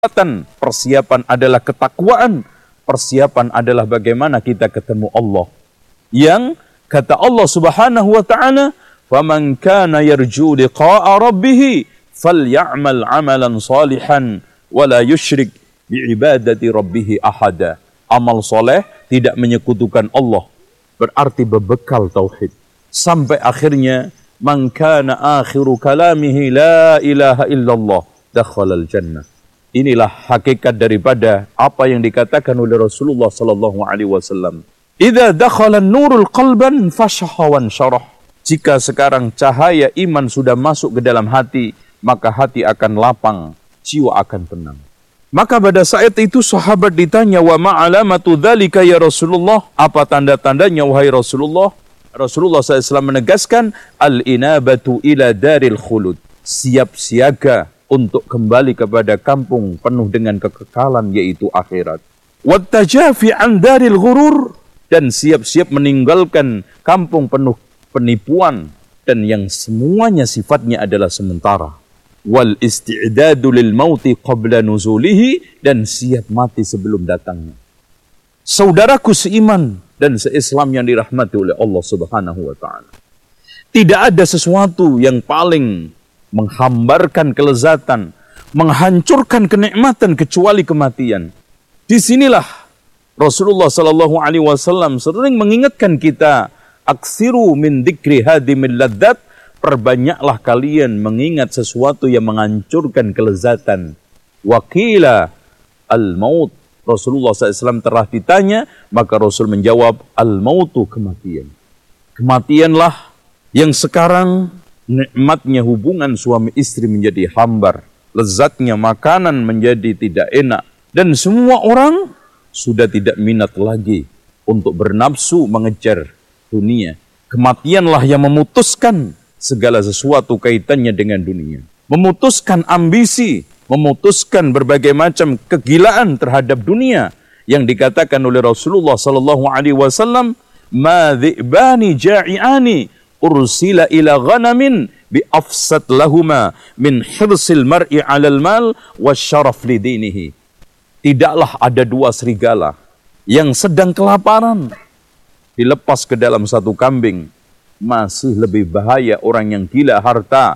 persiapan adalah ketakwaan, persiapan adalah bagaimana kita ketemu Allah. Yang kata Allah Subhanahu wa taala, "Faman kana yarju liqa'a rabbih falyamal 'amalan salihan wa la yusyrik bi'ibadati rabbih ahada." Amal soleh tidak menyekutukan Allah, berarti berbekal tauhid. Sampai akhirnya, "Man kana akhiru kalamihi la ilaha illallah dakhalal jannah." Inilah hakikat daripada apa yang dikatakan oleh Rasulullah sallallahu alaihi wasallam. Idza dakhala an-nurul qalban fashahawan syarah. Jika sekarang cahaya iman sudah masuk ke dalam hati, maka hati akan lapang, jiwa akan tenang. Maka pada saat itu sahabat ditanya, "Wa ma alamatu dzalika ya Rasulullah?" Apa tanda-tandanya wahai Rasulullah? Rasulullah SAW menegaskan, "Al-inabatu ila daril khulud." Siap siaga untuk kembali kepada kampung penuh dengan kekekalan, yaitu akhirat. Wattajafi an daril ghurur, dan siap-siap meninggalkan kampung penuh penipuan dan yang semuanya sifatnya adalah sementara. Wal isti'dadu lil mauti qabla nuzulihi, dan siap mati sebelum datangnya. Saudaraku seiman dan seislam yang dirahmati oleh Allah Subhanahu wa taala. Tidak ada sesuatu yang paling menghambarkan kelezatan, menghancurkan kenikmatan kecuali kematian. Disinilah Rasulullah sallallahu alaihi wasallam sering mengingatkan kita, "Aksiru min dzikri hadimil ladzat." Perbanyaklah kalian mengingat sesuatu yang menghancurkan kelezatan. Waqila al-maut. Rasulullah SAW telah ditanya, maka Rasul menjawab, "Al-mautu," kematian. Kematianlah yang sekarang nikmatnya hubungan suami istri menjadi hambar, lezatnya makanan menjadi tidak enak, dan semua orang sudah tidak minat lagi untuk bernafsu mengejar dunia. Kematianlah yang memutuskan segala sesuatu kaitannya dengan dunia, memutuskan ambisi, memutuskan berbagai macam kegilaan terhadap dunia, yang dikatakan oleh Rasulullah sallallahu alaihi wasallam, "Ma dhi'bani ja'iani ursila ila ghanamin bi afsad lahuma min hirsil mar'i 'alal mal wasyaraf li dinihi." Tidaklah ada dua serigala yang sedang kelaparan dilepas ke dalam satu kambing. Masih lebih bahaya orang yang gila harta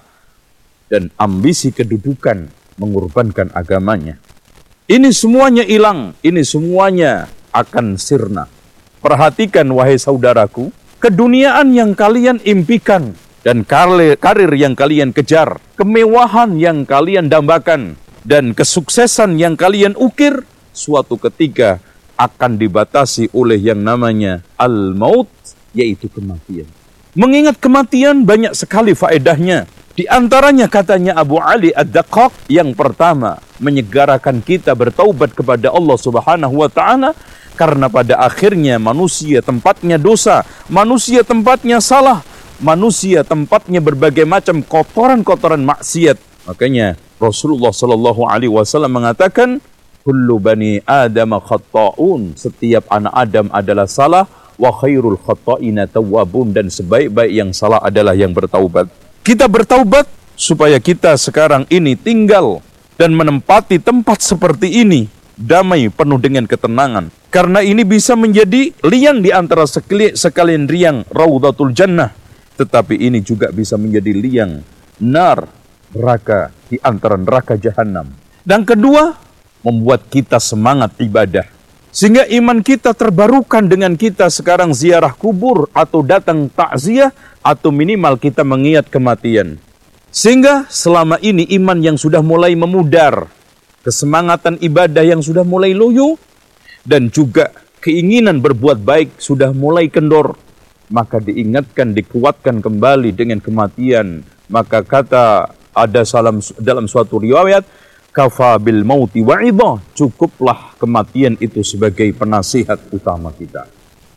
dan ambisi kedudukan mengorbankan agamanya. Ini semuanya hilang, ini semuanya akan sirna. Perhatikan wahai saudaraku, keduniaan yang kalian impikan dan karir yang kalian kejar, kemewahan yang kalian dambakan, dan kesuksesan yang kalian ukir, suatu ketika akan dibatasi oleh yang namanya al-maut, yaitu kematian. Mengingat kematian banyak sekali faedahnya. Di antaranya katanya Abu Ali Ad-Daqqaq, yang pertama menyegarakan kita bertaubat kepada Allah Subhanahu wa taala, karena pada akhirnya manusia tempatnya dosa, manusia tempatnya salah, manusia tempatnya berbagai macam kotoran-kotoran maksiat. Makanya Rasulullah sallallahu alaihi wasallam mengatakan, "Kullu bani Adam khata'un." Setiap anak Adam adalah salah, wa khairul khata'ina tawwabun, dan sebaik-baik yang salah adalah yang bertaubat. Kita bertaubat supaya kita sekarang ini tinggal dan menempati tempat seperti ini, damai penuh dengan ketenangan. Karena ini bisa menjadi liang di antara sekalian liang Raudhatul Jannah, tetapi ini juga bisa menjadi liang nar, neraka, di antara neraka jahanam. Dan kedua, membuat kita semangat ibadah, sehingga iman kita terbarukan dengan kita sekarang ziarah kubur atau datang takziah, atau minimal kita mengingat kematian. Sehingga selama ini iman yang sudah mulai memudar, kesemangatan ibadah yang sudah mulai loyo, dan juga keinginan berbuat baik sudah mulai kendor, maka diingatkan, dikuatkan kembali dengan kematian. Maka kata ada dalam suatu riwayat, "Kafa bil mauti wa'idha." Cukuplah kematian itu sebagai penasihat utama kita.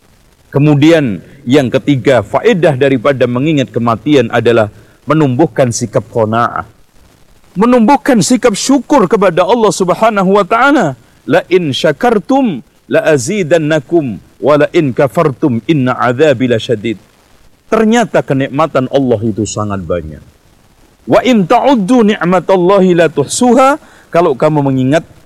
Kemudian yang ketiga, faedah daripada mengingat kematian adalah menumbuhkan sikap qanaah, menumbuhkan sikap syukur kepada Allah Subhanahu wa taala. "La in syakartum la azidannakum wa la in kafartum inna adzabi lasyadid." Ternyata kenikmatan Allah itu sangat banyak. "Wa in ta'uddu ni'matallahi la tuhsuha." kalau kamu mengingat